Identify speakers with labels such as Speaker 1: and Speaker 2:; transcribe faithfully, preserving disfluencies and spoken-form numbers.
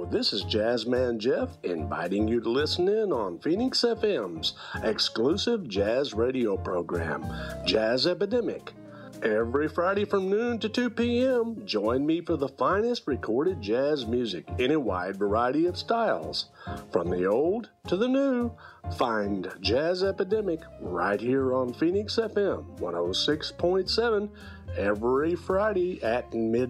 Speaker 1: this is Jazzman Jeff inviting you to listen in on Phoenix F M's exclusive jazz radio program, Jazz Epidemic. Every Friday from noon to two p.m., join me for the finest recorded jazz music in a wide variety of styles. From the old to the new, find Jazz Epidemic right here on Phoenix F M one oh six point seven every Friday at midnight.